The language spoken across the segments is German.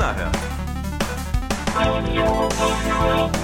Unerhört. Radio Unerhört.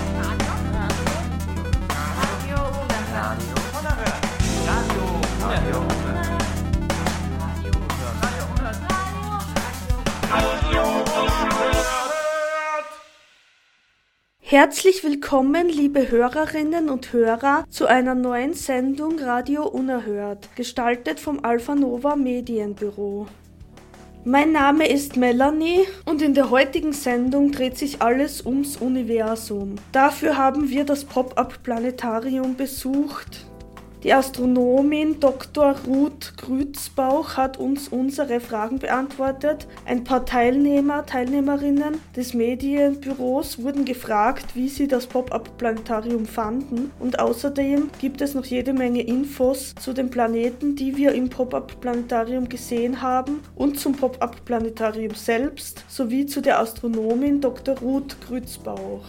Herzlich willkommen, liebe Hörerinnen und Hörer, zu einer neuen Sendung Radio Unerhört, gestaltet vom Alpha Nova Medienbüro. Mein Name ist Melanie und in der heutigen Sendung dreht sich alles ums Universum. Dafür haben wir das Pop-up-Planetarium besucht. Die Astronomin Dr. Ruth Grützbauch hat uns unsere Fragen beantwortet. Ein paar Teilnehmerinnen des Medienbüros wurden gefragt, wie sie das Pop-up-Planetarium fanden. Und außerdem gibt es noch jede Menge Infos zu den Planeten, die wir im Pop-up-Planetarium gesehen haben, und zum Pop-up-Planetarium selbst, sowie zu der Astronomin Dr. Ruth Grützbauch.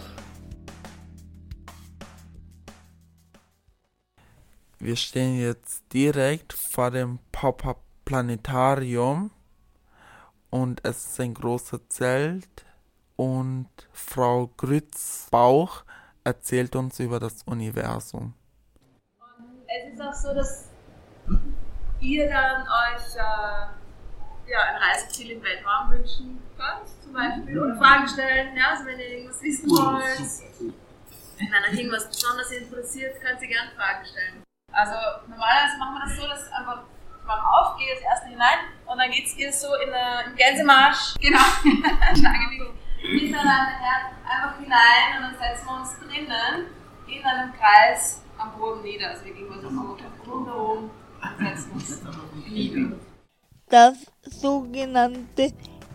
Wir stehen jetzt direkt vor dem Pop-up-Planetarium und es ist ein großer Zelt und Frau Grützbauch erzählt uns über das Universum. Und es ist auch so, dass ihr dann euch ein Reiseziel im Weltraum wünschen könnt, zum Beispiel, oder Fragen stellen, ja, also wenn ihr irgendwas wissen wollt, wenn euch irgendwas besonders interessiert, könnt ihr gerne Fragen stellen. Also normalerweise machen wir das so, dass einfach ich mache auf, gehe das erste hinein und dann geht es so im Gänsemarsch, genau, hintereinander her, einfach hinein und dann setzen wir uns drinnen in einem Kreis am Boden nieder. Also wir gehen so rundherum und setzen uns nieder. Das sogenannte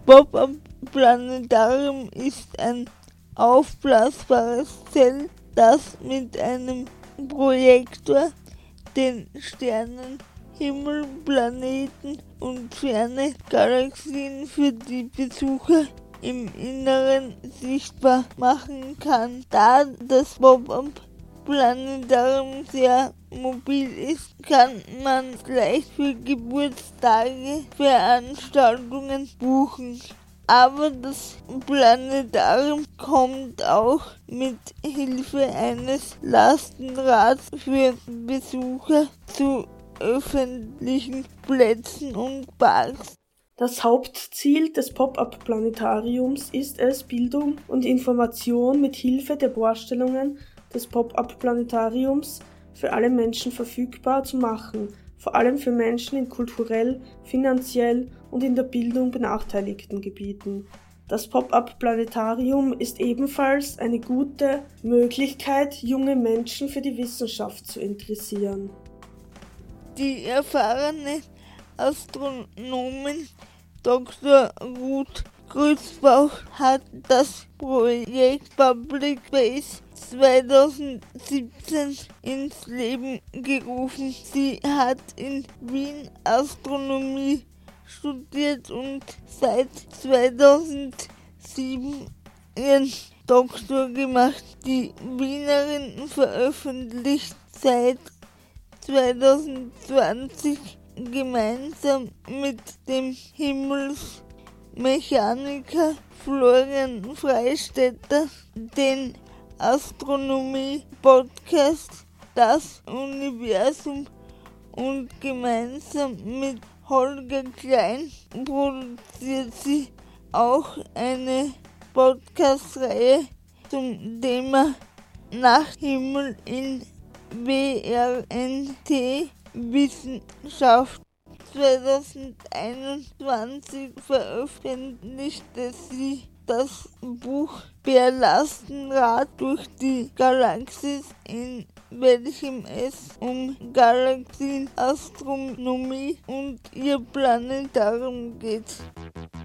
Pop-up-Planetarium ist ein aufblasbares Zelt, das mit einem Projektor den Sternenhimmel, Planeten und ferne Galaxien für die Besucher im Inneren sichtbar machen kann. Da das Pop-up-Planetarium sehr mobil ist, kann man gleich für Geburtstage Veranstaltungen buchen. Aber das Planetarium kommt auch mit Hilfe eines Lastenrads für Besucher zu öffentlichen Plätzen und Parks. Das Hauptziel des Pop-up-Planetariums ist es, Bildung und Information mit Hilfe der Vorstellungen des Pop-up-Planetariums für alle Menschen verfügbar zu machen, vor allem für Menschen in kulturell, finanziell und in der Bildung benachteiligten Gebieten. Das Pop-up-Planetarium ist ebenfalls eine gute Möglichkeit, junge Menschen für die Wissenschaft zu interessieren. Die erfahrene Astronomin Dr. Ruth Grützbauch hat das Projekt Public Space 2017 ins Leben gerufen. Sie hat in Wien Astronomie studiert und seit 2007 ihren Doktor gemacht. Die Wienerin veröffentlicht seit 2020 gemeinsam mit dem Himmelsmechaniker Florian Freistetter den Astronomie-Podcast Das Universum und gemeinsam mit Holger Klein produziert sie auch eine Podcast-Reihe zum Thema Nachthimmel in WRNT Wissenschaft. 2021 veröffentlichte sie das Buch Per Lastenrad durch die Galaxis, in welchem es um Galaxienastronomie und ihr Planetarium geht.